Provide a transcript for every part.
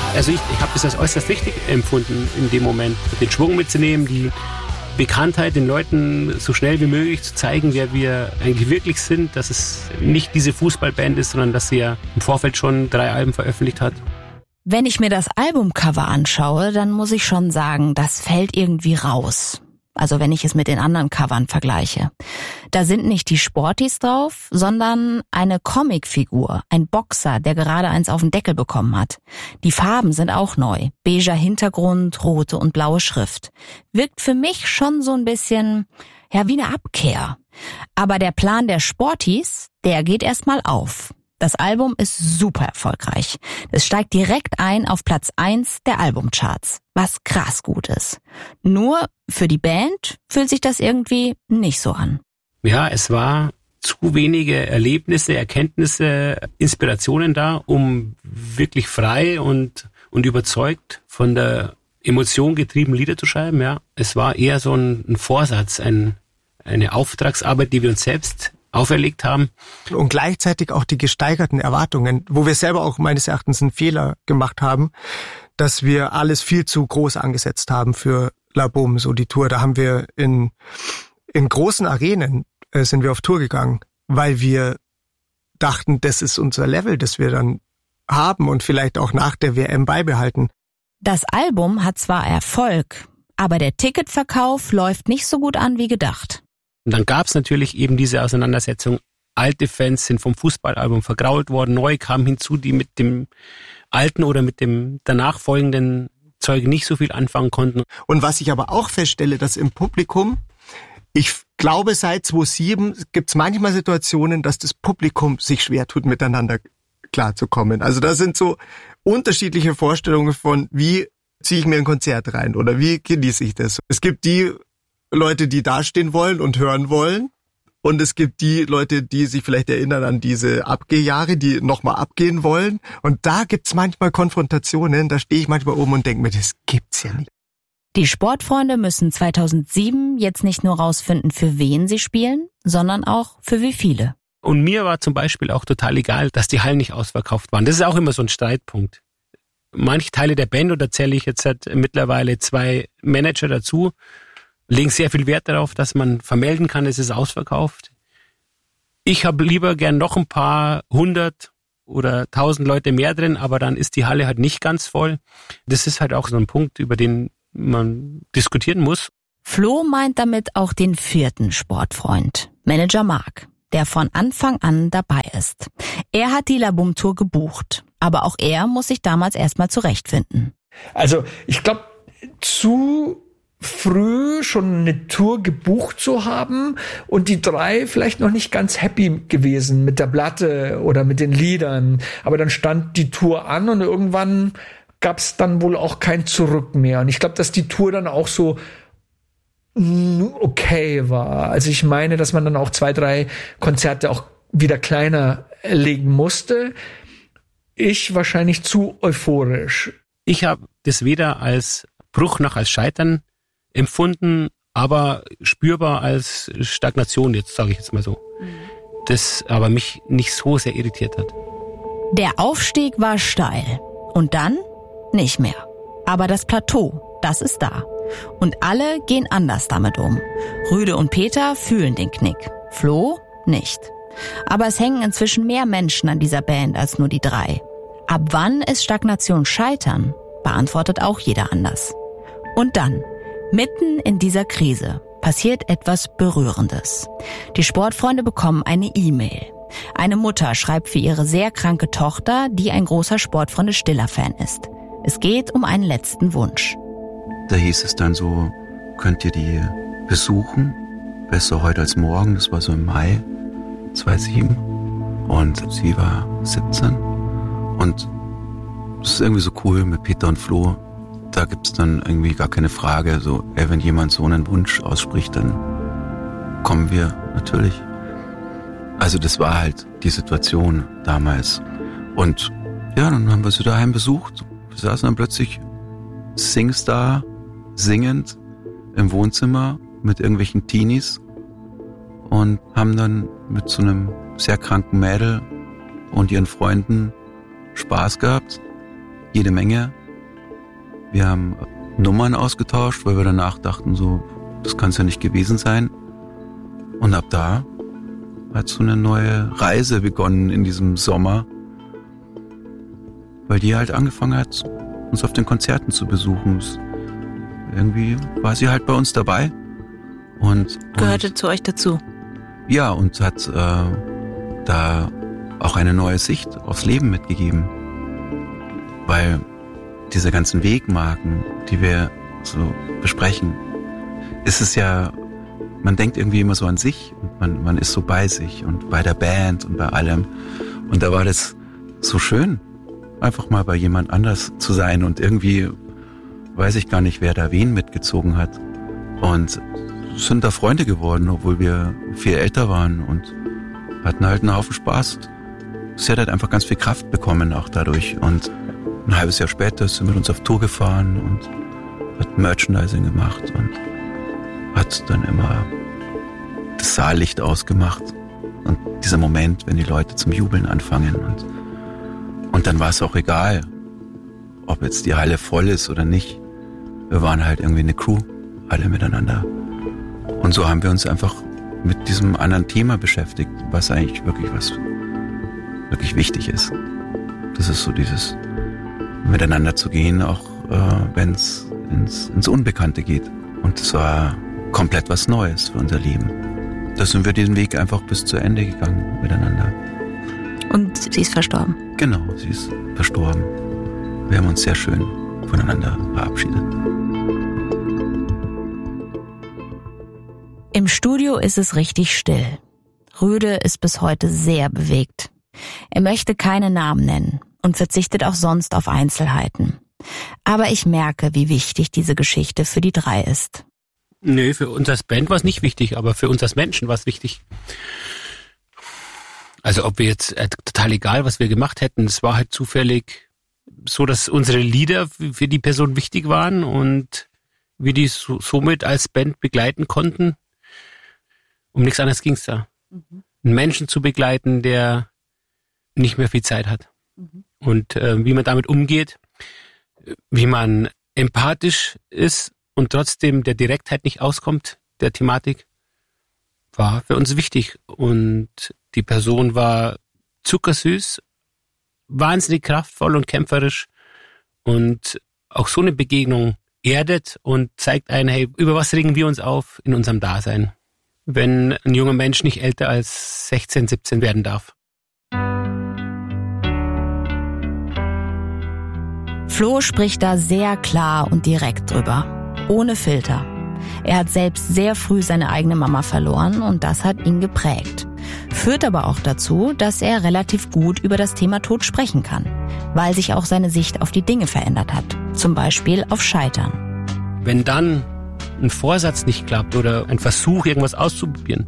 Also ich habe das als äußerst wichtig empfunden, in dem Moment den Schwung mitzunehmen, die Bekanntheit den Leuten so schnell wie möglich zu zeigen, wer wir eigentlich wirklich sind, dass es nicht diese Fußballband ist, sondern dass sie ja im Vorfeld schon 3 Alben veröffentlicht hat. Wenn ich mir das Albumcover anschaue, dann muss ich schon sagen, das fällt irgendwie raus. Also wenn ich es mit den anderen Covern vergleiche. Da sind nicht die Sporties drauf, sondern eine Comicfigur, ein Boxer, der gerade eins auf den Deckel bekommen hat. Die Farben sind auch neu. Beiger Hintergrund, rote und blaue Schrift. Wirkt für mich schon so ein bisschen, ja, wie eine Abkehr. Aber der Plan der Sporties, der geht erstmal auf. Das Album ist super erfolgreich. Es steigt direkt ein auf Platz 1 der Albumcharts, was krass gut ist. Nur für die Band fühlt sich das irgendwie nicht so an. Ja, es war zu wenige Erlebnisse, Erkenntnisse, Inspirationen da, um wirklich frei und überzeugt von der Emotion getrieben Lieder zu schreiben. Ja, es war eher so ein Vorsatz, eine Auftragsarbeit, die wir uns selbst auferlegt haben. Und gleichzeitig auch die gesteigerten Erwartungen, wo wir selber auch meines Erachtens einen Fehler gemacht haben, dass wir alles viel zu groß angesetzt haben für L'Album, so die Tour. Da haben wir in großen Arenen sind wir auf Tour gegangen, weil wir dachten, das ist unser Level, das wir dann haben und vielleicht auch nach der WM beibehalten. Das Album hat zwar Erfolg, aber der Ticketverkauf läuft nicht so gut an wie gedacht. Und dann gab es natürlich eben diese Auseinandersetzung. Alte Fans sind vom Fußballalbum vergrault worden, neue kamen hinzu, die mit dem alten oder mit dem danach folgenden Zeug nicht so viel anfangen konnten. Und was ich aber auch feststelle, dass im Publikum, ich glaube seit 2007 gibt es manchmal Situationen, dass das Publikum sich schwer tut, miteinander klarzukommen. Also da sind so unterschiedliche Vorstellungen von, wie ziehe ich mir ein Konzert rein oder wie genieße ich das. Es gibt die Leute, die dastehen wollen und hören wollen. Und es gibt die Leute, die sich vielleicht erinnern an diese Abgehjahre, die nochmal abgehen wollen. Und da gibt's manchmal Konfrontationen, da stehe ich manchmal oben und denke mir, das gibt's ja nicht. Die Sportfreunde müssen 2007 jetzt nicht nur rausfinden, für wen sie spielen, sondern auch für wie viele. Und mir war zum Beispiel auch total egal, dass die Hallen nicht ausverkauft waren. Das ist auch immer so ein Streitpunkt. Manche Teile der Band, und da zähle ich jetzt halt mittlerweile 2 Manager dazu, legen sehr viel Wert darauf, dass man vermelden kann, es ist ausverkauft. Ich habe lieber gern noch ein paar 100 oder 1000 Leute mehr drin, aber dann ist die Halle halt nicht ganz voll. Das ist halt auch so ein Punkt, über den man diskutieren muss. Flo meint damit auch den 4. Sportfreund, Manager Marc, der von Anfang an dabei ist. Er hat die L'Album-Tour gebucht, aber auch er muss sich damals erstmal zurechtfinden. Also ich glaube, zu früh schon eine Tour gebucht zu haben und die 3 vielleicht noch nicht ganz happy gewesen mit der Platte oder mit den Liedern. Aber dann stand die Tour an und irgendwann gab es dann wohl auch kein Zurück mehr. Und ich glaube, dass die Tour dann auch so okay war. Also ich meine, dass man dann auch 2, 3 Konzerte auch wieder kleiner legen musste. Ich wahrscheinlich zu euphorisch. Ich habe das weder als Bruch noch als Scheitern empfunden, aber spürbar als Stagnation, jetzt sage ich jetzt mal so. Das aber mich nicht so sehr irritiert hat. Der Aufstieg war steil und dann nicht mehr. Aber das Plateau, das ist da. Und alle gehen anders damit um. Rüde und Peter fühlen den Knick, Flo nicht. Aber es hängen inzwischen mehr Menschen an dieser Band als nur die 3. Ab wann ist Stagnation Scheitern, beantwortet auch jeder anders. Und dann, mitten in dieser Krise, passiert etwas Berührendes. Die Sportfreunde bekommen eine E-Mail. Eine Mutter schreibt für ihre sehr kranke Tochter, die ein großer Sportfreunde-Stiller-Fan ist. Es geht um einen letzten Wunsch. Da hieß es dann so, könnt ihr die besuchen? Besser heute als morgen, das war so im Mai 2007. Und sie war 17. Und das ist irgendwie so cool mit Peter und Flo. Da gibt's dann irgendwie gar keine Frage, so, wenn jemand so einen Wunsch ausspricht, dann kommen wir natürlich. Also das war halt die Situation damals. Und ja, dann haben wir sie daheim besucht. Wir saßen dann plötzlich Singstar, singend im Wohnzimmer mit irgendwelchen Teenies und haben dann mit so einem sehr kranken Mädel und ihren Freunden Spaß gehabt. Jede Menge. Wir haben Nummern ausgetauscht, weil wir danach dachten so, das kann es ja nicht gewesen sein. Und ab da hat so eine neue Reise begonnen in diesem Sommer, weil die halt angefangen hat, uns auf den Konzerten zu besuchen. Irgendwie war sie halt bei uns dabei. Und gehörte zu euch dazu. Ja, und hat da auch eine neue Sicht aufs Leben mitgegeben. Weil diese ganzen Wegmarken, die wir so besprechen, ist es ja, man denkt irgendwie immer so an sich und man ist so bei sich und bei der Band und bei allem. Und da war das so schön, einfach mal bei jemand anders zu sein und irgendwie weiß ich gar nicht, wer da wen mitgezogen hat. Und sind da Freunde geworden, obwohl wir viel älter waren und hatten halt einen Haufen Spaß. Sie hat halt einfach ganz viel Kraft bekommen auch dadurch. Und ein halbes Jahr später ist sie mit uns auf Tour gefahren und hat Merchandising gemacht und hat dann immer das Saallicht ausgemacht. Und dieser Moment, wenn die Leute zum Jubeln anfangen. Und dann war es auch egal, ob jetzt die Halle voll ist oder nicht. Wir waren halt irgendwie eine Crew, alle miteinander. Und so haben wir uns einfach mit diesem anderen Thema beschäftigt, was eigentlich wirklich wichtig ist. Das ist so dieses miteinander zu gehen, auch wenn es ins Unbekannte geht. Und es war komplett was Neues für unser Leben. Da sind wir diesen Weg einfach bis zu Ende gegangen miteinander. Und sie ist verstorben? Genau, sie ist verstorben. Wir haben uns sehr schön voneinander verabschiedet. Im Studio ist es richtig still. Rüde ist bis heute sehr bewegt. Er möchte keine Namen nennen und verzichtet auch sonst auf Einzelheiten. Aber ich merke, wie wichtig diese Geschichte für die drei ist. Nö, für uns als Band war es nicht wichtig, aber für uns als Menschen war es wichtig. Also ob wir jetzt, total egal, was wir gemacht hätten, es war halt zufällig so, dass unsere Lieder für die Person wichtig waren und wir die somit als Band begleiten konnten. Um nichts anderes ging's da. Mhm. Einen Menschen zu begleiten, der nicht mehr viel Zeit hat. Mhm. Und wie man damit umgeht, wie man empathisch ist und trotzdem der Direktheit nicht auskommt, der Thematik, war für uns wichtig. Und die Person war zuckersüß, wahnsinnig kraftvoll und kämpferisch. Und auch so eine Begegnung erdet und zeigt einen, hey, über was regen wir uns auf in unserem Dasein, wenn ein junger Mensch nicht älter als 16, 17 werden darf. Flo spricht da sehr klar und direkt drüber, ohne Filter. Er hat selbst sehr früh seine eigene Mama verloren und das hat ihn geprägt. Führt aber auch dazu, dass er relativ gut über das Thema Tod sprechen kann, weil sich auch seine Sicht auf die Dinge verändert hat, zum Beispiel auf Scheitern. Wenn dann ein Vorsatz nicht klappt oder ein Versuch, irgendwas auszuprobieren,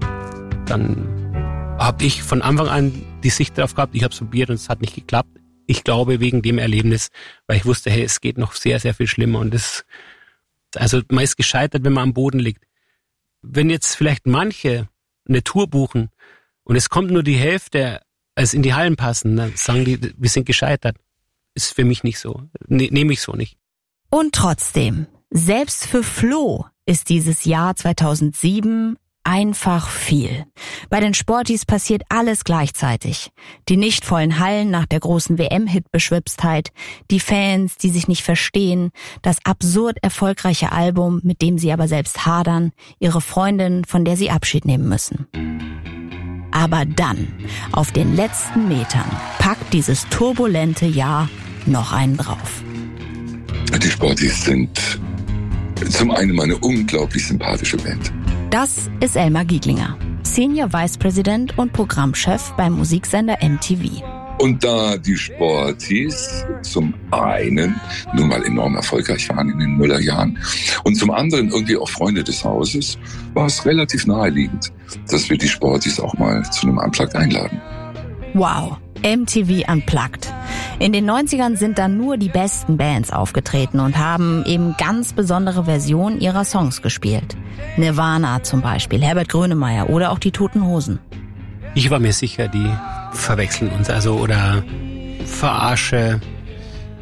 dann habe ich von Anfang an die Sicht darauf gehabt, ich habe es probiert und es hat nicht geklappt. Ich glaube wegen dem Erlebnis, weil ich wusste, hey, es geht noch sehr, sehr viel schlimmer und also man ist gescheitert, wenn man am Boden liegt. Wenn jetzt vielleicht manche eine Tour buchen und es kommt nur die Hälfte, als in die Hallen passen, dann sagen die, wir sind gescheitert. Ist für mich nicht so. Nehme ich so nicht. Und trotzdem, selbst für Flo ist dieses Jahr 2007 einfach viel. Bei den Sporties passiert alles gleichzeitig. Die nicht vollen Hallen nach der großen WM-Hit-Beschwipstheit, die Fans, die sich nicht verstehen, das absurd erfolgreiche Album, mit dem sie aber selbst hadern, ihre Freundin, von der sie Abschied nehmen müssen. Aber dann, auf den letzten Metern, packt dieses turbulente Jahr noch einen drauf. Die Sporties sind zum einen eine unglaublich sympathische Band. Das ist Elmar Gieglinger, Senior Vice President und Programmchef beim Musiksender MTV. Und da die Sporties zum einen nun mal enorm erfolgreich waren in den Nullerjahren und zum anderen irgendwie auch Freunde des Hauses, war es relativ naheliegend, dass wir die Sporties auch mal zu einem Unplugged einladen. Wow, MTV Unplugged. In den 90ern sind dann nur die besten Bands aufgetreten und haben eben ganz besondere Versionen ihrer Songs gespielt. Nirvana zum Beispiel, Herbert Grönemeyer oder auch die Toten Hosen. Ich war mir sicher, die verwechseln uns oder Verarsche,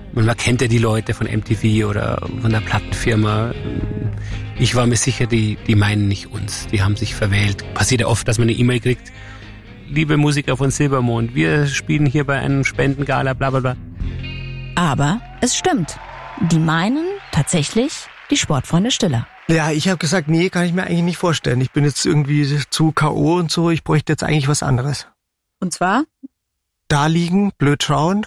Man kennt ja die Leute von MTV oder von der Plattenfirma. Ich war mir sicher, die meinen nicht uns. Die haben sich verwählt. Passiert ja oft, dass man eine E-Mail kriegt. Liebe Musiker von Silbermond, wir spielen hier bei einem Spendengala, bla bla bla. Aber es stimmt. Die meinen tatsächlich die Sportfreunde Stiller. Ja, ich habe gesagt, nee, kann ich mir eigentlich nicht vorstellen. Ich bin jetzt irgendwie zu K.O. und so, ich bräuchte jetzt eigentlich was anderes. Und zwar? Da liegen, blöd schauen,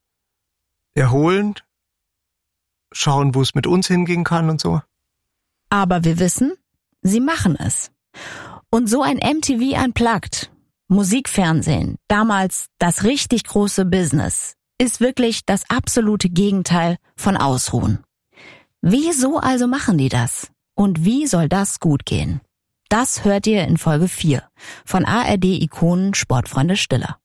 erholen, schauen, wo es mit uns hingehen kann und so. Aber wir wissen, sie machen es. Und so ein MTV Unplugged, Musikfernsehen, damals das richtig große Business, ist wirklich das absolute Gegenteil von Ausruhen. Wieso also machen die das? Und wie soll das gut gehen? Das hört ihr in Folge 4 von ARD-Ikonen Sportfreunde Stiller.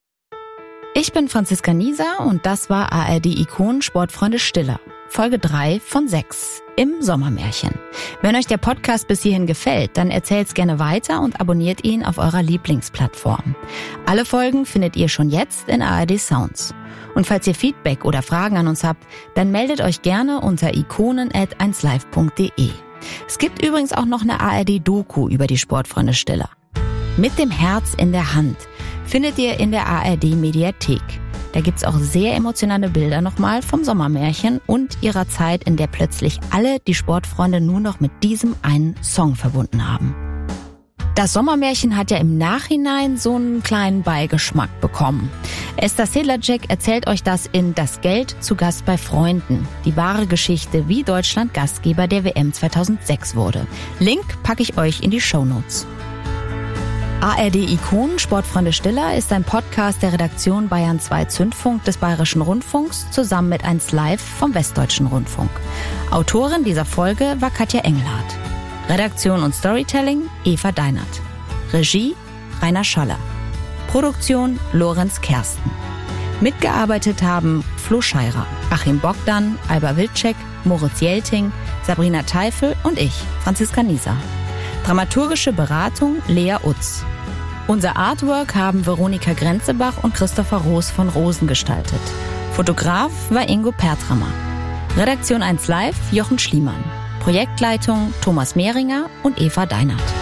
Ich bin Franziska Nieser und das war ARD-Ikonen Sportfreunde Stiller, Folge 3 von 6 im Sommermärchen. Wenn euch der Podcast bis hierhin gefällt, dann erzählt's gerne weiter und abonniert ihn auf eurer Lieblingsplattform. Alle Folgen findet ihr schon jetzt in ARD Sounds. Und falls ihr Feedback oder Fragen an uns habt, dann meldet euch gerne unter ikonen@1live.de. Es gibt übrigens auch noch eine ARD-Doku über die Sportfreunde Stiller. Mit dem Herz in der Hand findet ihr in der ARD-Mediathek. Da gibt's auch sehr emotionale Bilder nochmal vom Sommermärchen und ihrer Zeit, in der plötzlich alle die Sportfreunde nur noch mit diesem einen Song verbunden haben. Das Sommermärchen hat ja im Nachhinein so einen kleinen Beigeschmack bekommen. Esther Sedlacek erzählt euch das in Das Geld zu Gast bei Freunden. Die wahre Geschichte, wie Deutschland Gastgeber der WM 2006 wurde. Link packe ich euch in die Shownotes. ARD-Ikonen Sportfreunde Stiller ist ein Podcast der Redaktion Bayern 2 Zündfunk des Bayerischen Rundfunks zusammen mit 1Live vom Westdeutschen Rundfunk. Autorin dieser Folge war Katja Engelhardt. Redaktion und Storytelling Eva Deinert. Regie Rainer Schaller. Produktion Lorenz Kersten. Mitgearbeitet haben Flo Scheirer, Achim Bogdan, Alba Wilczek, Moritz Jelting, Sabrina Teifel und ich, Franziska Nieser. Dramaturgische Beratung Lea Utz. Unser Artwork haben Veronika Grenzebach und Christopher Roos von Rosen gestaltet. Fotograf war Ingo Pertrammer. Redaktion 1Live Jochen Schliemann. Projektleitung Thomas Mehringer und Eva Deinert.